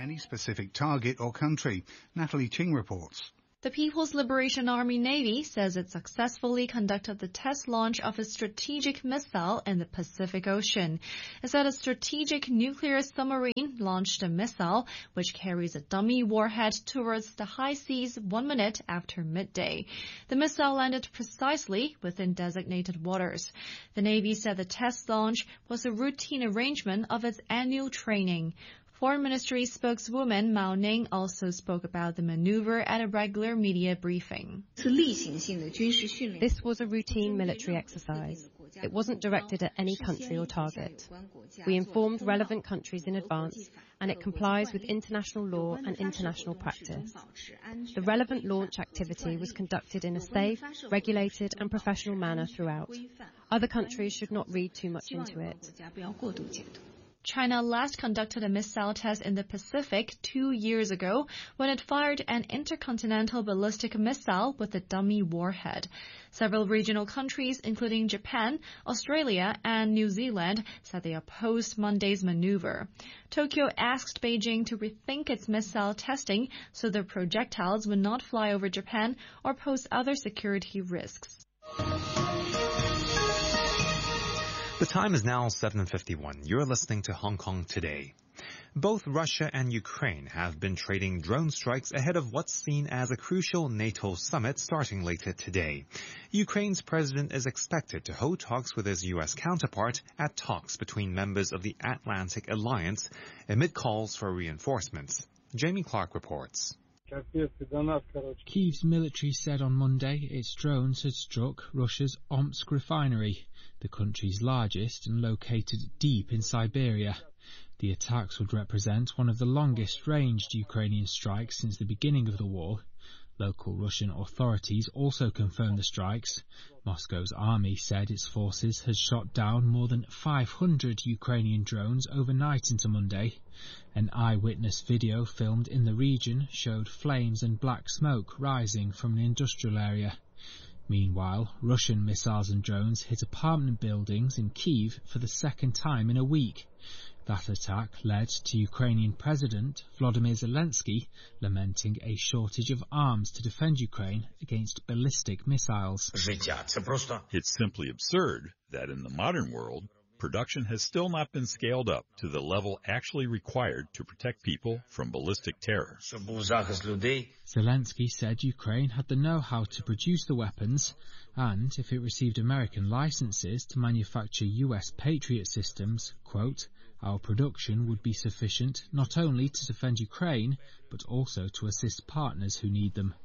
any specific target or country. Natalie Ching reports. The People's Liberation Army Navy says it successfully conducted the test launch of a strategic missile in the Pacific Ocean. It said a strategic nuclear submarine launched a missile which carries a dummy warhead towards the high seas 1 minute after midday. The missile landed precisely within designated waters. The Navy said the test launch was a routine arrangement of its annual training. Foreign Ministry spokeswoman Mao Ning also spoke about the maneuver at a regular media briefing. This was a routine military exercise. It wasn't directed at any country or target. We informed relevant countries in advance, and it complies with international law and international practice. The relevant launch activity was conducted in a safe, regulated and professional manner throughout. Other countries should not read too much into it. China last conducted a missile test in the Pacific 2 years ago when it fired an intercontinental ballistic missile with a dummy warhead. Several regional countries, including Japan, Australia, and New Zealand, said they opposed Monday's maneuver. Tokyo asked Beijing to rethink its missile testing so the projectiles would not fly over Japan or pose other security risks. The time is now 7:51. You're listening to Hong Kong Today. Both Russia and Ukraine have been trading drone strikes ahead of what's seen as a crucial NATO summit starting later today. Ukraine's president is expected to hold talks with his U.S. counterpart at talks between members of the Atlantic Alliance amid calls for reinforcements. Jamie Clark reports. Kyiv's military said on Monday its drones had struck Russia's Omsk refinery, the country's largest and located deep in Siberia. The attacks would represent one of the longest-ranged Ukrainian strikes since the beginning of the war. Local Russian authorities also confirmed the strikes. Moscow's army said its forces had shot down more than 500 Ukrainian drones overnight into Monday. An eyewitness video filmed in the region showed flames and black smoke rising from an industrial area. Meanwhile, Russian missiles and drones hit apartment buildings in Kyiv for the second time in a week. That attack led to Ukrainian President Volodymyr Zelensky lamenting a shortage of arms to defend Ukraine against ballistic missiles. It's simply absurd that in the modern world, production has still not been scaled up to the level actually required to protect people from ballistic terror. Zelensky said Ukraine had the know-how to produce the weapons, and if it received American licenses to manufacture US Patriot systems, quote, our production would be sufficient not only to defend Ukraine, but also to assist partners who need them.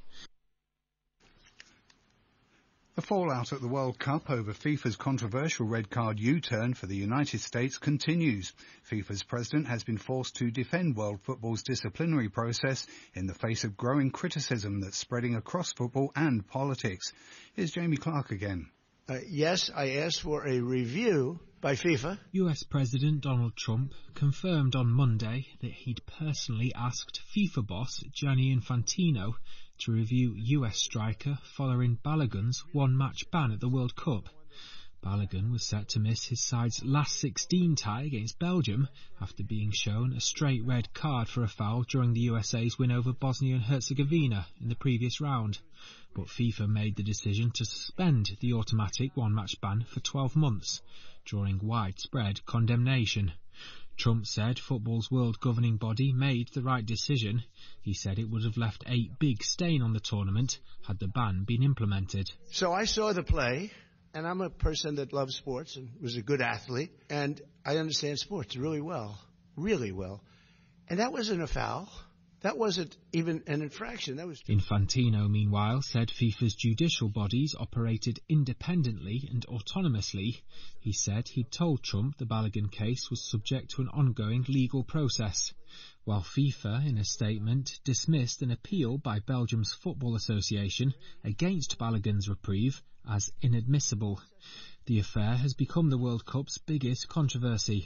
The fallout at the World Cup over FIFA's controversial red card U-turn for the United States continues. FIFA's president has been forced to defend world football's disciplinary process in the face of growing criticism that's spreading across football and politics. Here's Jamie Clark again. Yes, I asked for a review by FIFA. US President Donald Trump confirmed on Monday that he'd personally asked FIFA boss Gianni Infantino to review US striker Folarin Balogun's one-match ban at the World Cup. Balogun was set to miss his side's last 16 tie against Belgium after being shown a straight red card for a foul during the USA's win over Bosnia and Herzegovina in the previous round. But FIFA made the decision to suspend the automatic one-match ban for 12 months, drawing widespread condemnation. Trump said football's world governing body made the right decision. He said it would have left a big stain on the tournament had the ban been implemented. So I saw the play, and I'm a person that loves sports and was a good athlete, and I understand sports really well. And that wasn't a foul. That wasn't even an infraction. That was. Infantino, meanwhile, said FIFA's judicial bodies operated independently and autonomously. He said he'd told Trump the Balogun case was subject to an ongoing legal process, while FIFA, in a statement, dismissed an appeal by Belgium's Football Association against Balogun's reprieve as inadmissible. The affair has become the World Cup's biggest controversy.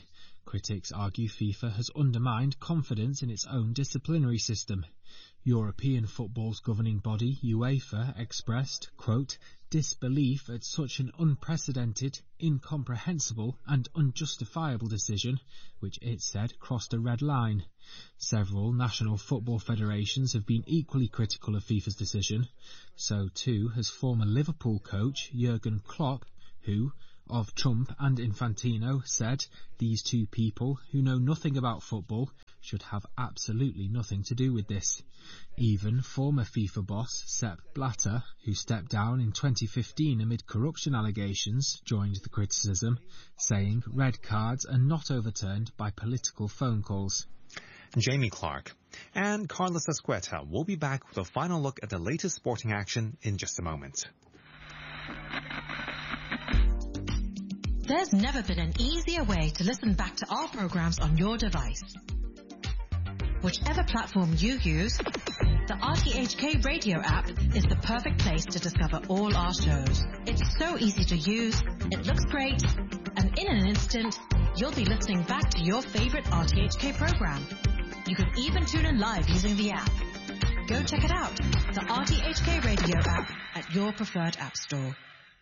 Critics argue FIFA has undermined confidence in its own disciplinary system. European football's governing body, UEFA, expressed, quote, disbelief at such an unprecedented, incomprehensible and unjustifiable decision, which it said crossed a red line. Several national football federations have been equally critical of FIFA's decision. So too has former Liverpool coach Jurgen Klopp, who, of Trump and Infantino, said these two people who know nothing about football should have absolutely nothing to do with this. Even former FIFA boss Sepp Blatter, who stepped down in 2015 amid corruption allegations, joined the criticism, saying red cards are not overturned by political phone calls. Jamie Clark and Carlos Escueta will be back with a final look at the latest sporting action in just a moment. There's never been an easier way to listen back to our programs on your device. Whichever platform you use, the RTHK radio app is the perfect place to discover all our shows. It's so easy to use, it looks great, and in an instant, you'll be listening back to your favorite RTHK program. You can even tune in live using the app. Go check it out, the RTHK radio app at your preferred app store.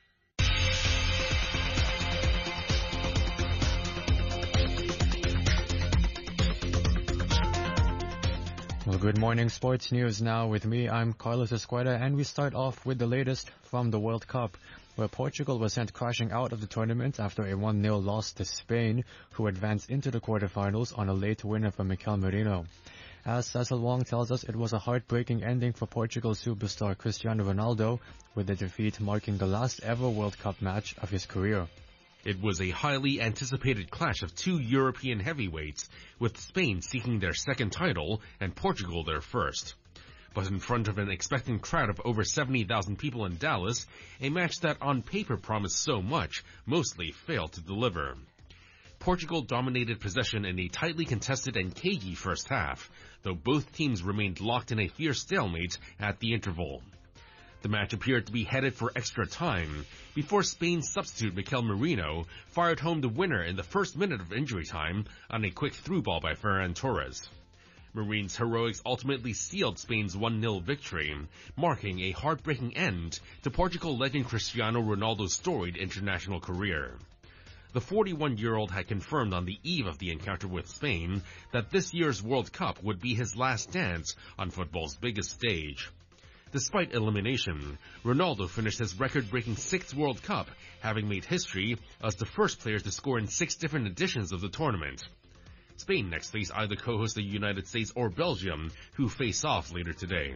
Well, good morning, sports news now with me. I'm Carlos Escueta, and we start off with the latest from the World Cup, where Portugal was sent crashing out of the tournament after a 1-0 loss to Spain, who advanced into the quarterfinals on a late winner from Mikel Merino. As Cecil Wong tells us, it was a heartbreaking ending for Portugal superstar Cristiano Ronaldo, with the defeat marking the last ever World Cup match of his career. It was a highly anticipated clash of two European heavyweights, with Spain seeking their second title and Portugal their first. But in front of an expectant crowd of over 70,000 people in Dallas, a match that on paper promised so much mostly failed to deliver. Portugal dominated possession in a tightly contested and cagey first half, though both teams remained locked in a fierce stalemate at the interval. The match appeared to be headed for extra time before Spain's substitute Mikel Merino fired home the winner in the first minute of injury time on a quick through ball by Ferran Torres. Marines' heroics ultimately sealed Spain's 1-0 victory, marking a heartbreaking end to Portugal legend Cristiano Ronaldo's storied international career. The 41-year-old had confirmed on the eve of the encounter with Spain that this year's World Cup would be his last dance on football's biggest stage. Despite elimination, Ronaldo finished his record-breaking 6th World Cup, having made history as the first player to score in 6 different editions of the tournament. Spain next face either co-host the United States or Belgium, who face off later today.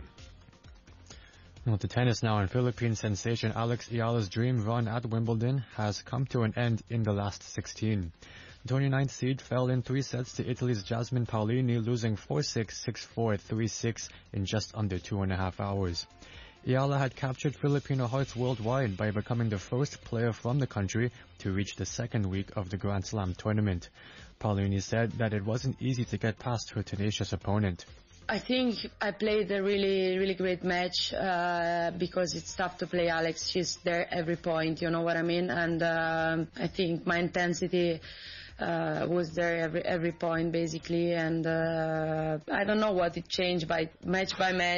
Well, to tennis now, and Philippine sensation Alex Ayala's dream run at Wimbledon has come to an end in the last 16. The 29th seed fell in 3 sets to Italy's Jasmine Paolini, losing 4-6, 6-4, 3-6 in just under 2.5 hours. Ayala had captured Filipino hearts worldwide by becoming the first player from the country to reach the second week of the Grand Slam tournament. Paolini said that it wasn't easy to get past her tenacious opponent. I think I played a really, really great match because it's tough to play Alex. She's there every point, you know what I mean? And I think my intensity was there every point basically, and I don't know what it changed by match.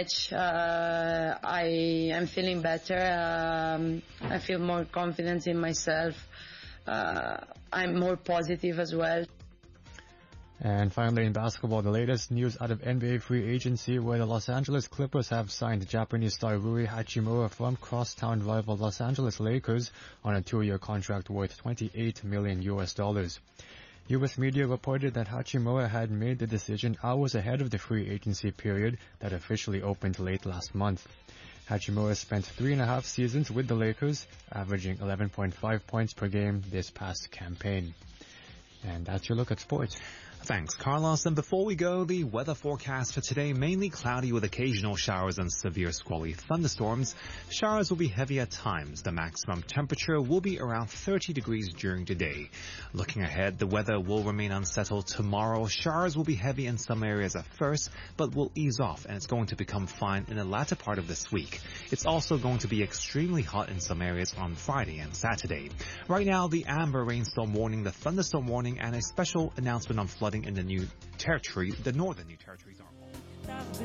I'm feeling better. I feel more confidence in myself. I'm more positive as well. And finally in basketball, the latest news out of NBA free agency, where the Los Angeles Clippers have signed Japanese star Rui Hachimura from crosstown rival Los Angeles Lakers on a 2-year contract worth $28 million. U.S. media reported that Hachimura had made the decision hours ahead of the free agency period that officially opened late last month. Hachimura spent 3.5 seasons with the Lakers, averaging 11.5 points per game this past campaign. And that's your look at sports. Thanks, Carlos. And before we go, the weather forecast for today, mainly cloudy with occasional showers and severe squally thunderstorms. Showers will be heavy at times. The maximum temperature will be around 30 degrees during the day. Looking ahead, the weather will remain unsettled tomorrow. Showers will be heavy in some areas at first, but will ease off, and it's going to become fine in the latter part of this week. It's also going to be extremely hot in some areas on Friday and Saturday. Right now, the amber rainstorm warning, the thunderstorm warning, and a special announcement on flooding in the new territory, the northern new territories are all.